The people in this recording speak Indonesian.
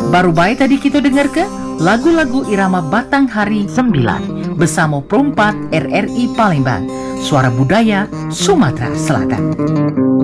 Baru baik tadi kita dengar ke lagu-lagu irama Batang Hari 9 bersama Perompat RRI Palembang, Suara Budaya Sumatera Selatan.